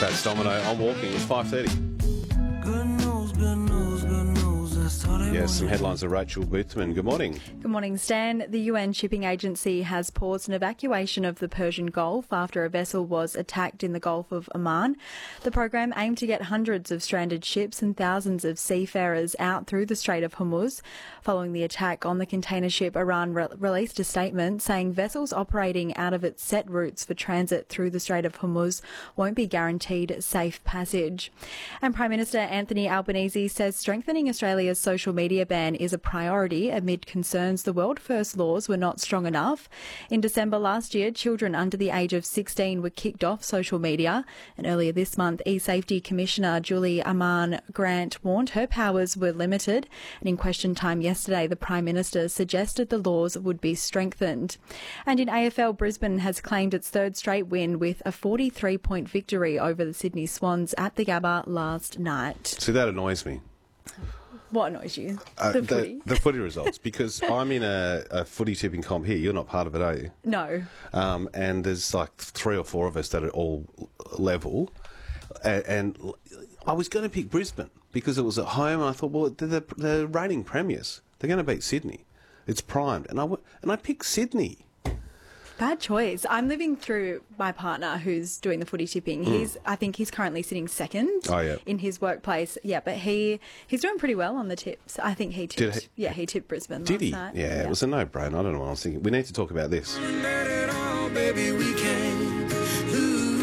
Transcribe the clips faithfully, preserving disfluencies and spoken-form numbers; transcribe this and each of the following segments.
That's Domino. I'm walking. It's five thirty. Good news, good news, good news. That's all they Yes, want. some headlines of Rachel Boothman. Good morning. Good morning, Stan. The U N Shipping Agency has paused an evacuation of the Persian Gulf after a vessel was attacked in the Gulf of Oman. The program aimed to get hundreds of stranded ships and thousands of seafarers out through the Strait of Hormuz. Following the attack on the container ship, Iran re- released a statement saying vessels operating out of its set routes for transit through the Strait of Hormuz won't be guaranteed safe passage. And Prime Minister Anthony Albanese says strengthening Australia's social media ban is a priority amid concerns the World First laws were not strong enough. In December last year, children under the age of sixteen were kicked off social media. And earlier this month, E-Safety Commissioner Julie Aman Grant warned her powers were limited. And in question time yesterday, the Prime Minister suggested the laws would be strengthened. And in A F L, Brisbane has claimed its third straight win with a forty-three point victory over the Sydney Swans at the Gabba last night. See, that annoys me. What annoys you? Uh, the the, footy? the footy results, because I'm in a, a footy tipping comp here. You're not part of it, are you? No. Um, and there's like three or four of us that are all level. And, and I was going to pick Brisbane because it was at home. And I thought, well, they're the, the reigning premiers. They're going to beat Sydney. It's primed. And I, w- and I picked Sydney. Bad choice. I'm living through my partner who's doing the footy tipping. He's, I think he's currently sitting second Oh, yeah. in his workplace. Yeah, but he he's doing pretty well on the tips. I think he tipped. Did he- yeah, he tipped Brisbane Did last he? night. Yeah, it was a no-brainer. I don't know what I was thinking. We need to talk about this. Let it all, baby, we can't lose.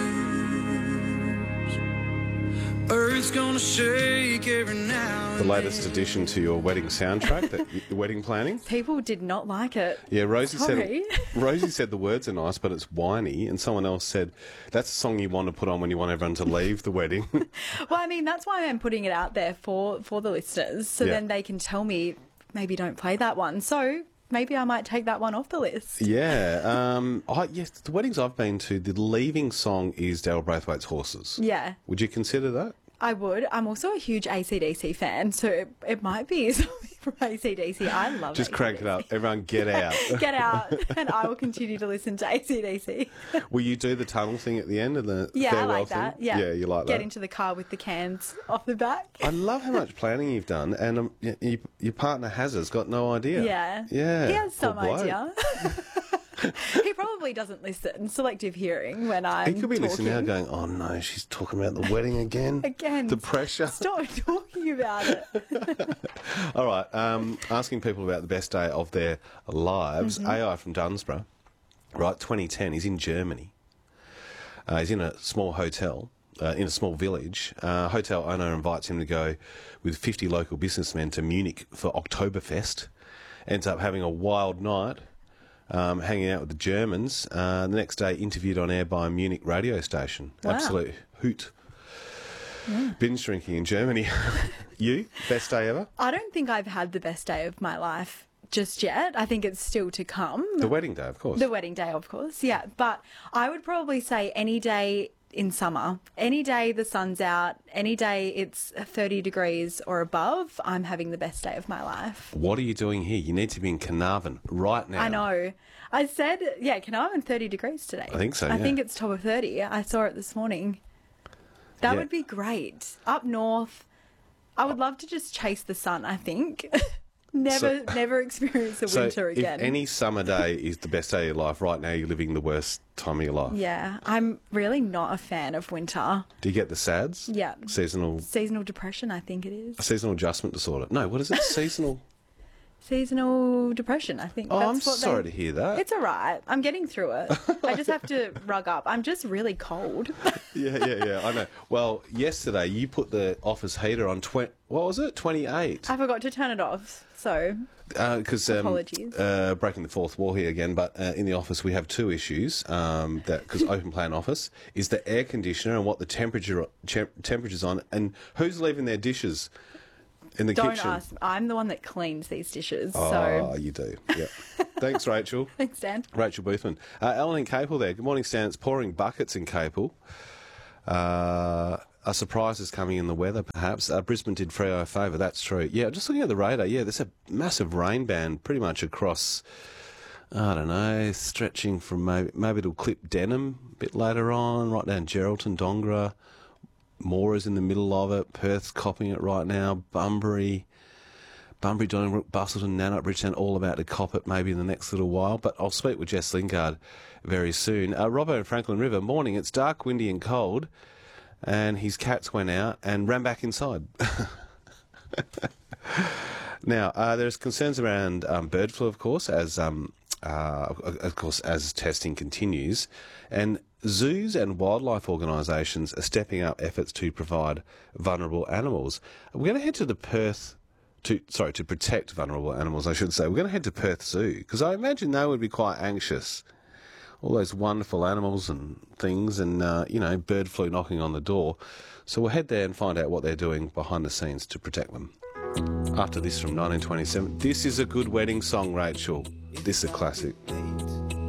Earth's gonna shake every now The and latest then. addition to your wedding soundtrack, that the wedding planning. People did not like it. Yeah, Rosie Sorry. said Rosie said the words are nice, but it's whiny. And someone else said that's a song you want to put on when you want everyone to leave the wedding. Well, I mean, that's why I'm putting it out there for, for the listeners, so Yeah. then they can tell me maybe don't play that one. So maybe I might take that one off the list. Yeah. Um, I, yes, the weddings I've been to, the leaving song is Daryl Braithwaite's Horses. Yeah. Would you consider that? I would. I'm also a huge A C D C fan, so it, it might be something from A C D C. I love Just crank it up. Everyone get out. Get out, and I will continue to listen to A C D C. Will you do the tunnel thing at the end of the Yeah, I farewell like that. thing? Yeah, Yeah, you like Get that. into the car with the cans off the back. I love how much planning you've done, and um, y- y- your partner has has got no idea. Yeah, Yeah. He has some Poor bloke. idea. He probably doesn't listen. Selective hearing when I'm He could be talking. listening now going, oh no, she's talking about the wedding again. Again. The pressure. Stop talking about it. All right, um, asking people about the best day of their lives. Mm-hmm. A I from Dunsborough, right, twenty ten, he's in Germany. Uh, he's in a small hotel, uh, in a small village. Uh, hotel owner invites him to go with fifty local businessmen to Munich for Oktoberfest. Ends up having a wild night, um, hanging out with the Germans. Uh, the next day, interviewed on air by a Munich radio station. Wow. Absolute hoot. Binge drinking in Germany. You? Best day ever? I don't think I've had the best day of my life just yet. I think it's still to come. The wedding day, of course. The wedding day, of course, yeah. But I would probably say any day in summer, any day the sun's out, any day it's thirty degrees or above, I'm having the best day of my life. What are you doing here? You need to be in Carnarvon right now. I know. I said, yeah, Carnarvon thirty degrees today. I think so, I yeah. think it's top of thirty. I saw it this morning. That Yeah. would be great. Up north, I would love to just chase the sun, I think. Never, So- never experience a So winter again. if any summer day is the best day of your life, right now you're living the worst time of your life. Yeah, I'm really not a fan of winter. Do you get the SADS? Yeah. Seasonal Seasonal depression, I think it is. seasonal adjustment disorder. No, what is it? Seasonal. Seasonal depression, I think. Oh, That's I'm what sorry they... to hear that. It's all right. I'm getting through it. I just have to rug up. I'm just really cold. Yeah, yeah, yeah. I know. Well, yesterday you put the office heater on twenty. What was it? Twenty-eight. I forgot to turn it off, so Because um, Apologies. uh, breaking the fourth wall here again, but uh, in the office we have two issues. Um, that because open plan office is the air conditioner and what the temperature temp- temperature's on, and who's leaving their dishes in the don't kitchen. ask. I'm the one that cleans these dishes, Oh, so you do. Yeah. Thanks, Rachel. thanks, Dan. Rachel Boothman. Uh, Ellen in Capel there. Good morning, Stan. It's pouring buckets in Capel. Uh, a surprise is coming in the weather, perhaps. Uh, Brisbane did Freo a favour, that's true. Yeah, just looking at the radar, yeah, there's a massive rain band pretty much across I don't know, stretching from maybe, maybe it'll clip Denham a bit later on, right down Geraldton, Dongra. Mora's in the middle of it. Perth's copping it right now. Bunbury, Bunbury, Donnybrook, Bustleton, Nannup, Bridgetown, all about to cop it maybe in the next little while. But I'll speak with Jess Lingard very soon. Uh, Robbo and Franklin River, morning. It's dark, windy and cold. And his cats went out and ran back inside. Now, uh, there's concerns around um, bird flu, of course, as... Um, Uh, of course, as testing continues, and zoos and wildlife organisations are stepping up efforts to provide vulnerable animals. We're going to head to the Perth, to sorry, to protect vulnerable animals, I should say. We're going to head to Perth Zoo, because I imagine they would be quite anxious. All those wonderful animals and things, and, uh, you know, bird flu knocking on the door. So we'll head there and find out what they're doing behind the scenes to protect them. After this from nineteen twenty-seven, this is a good wedding song, Rachel. This is a classic.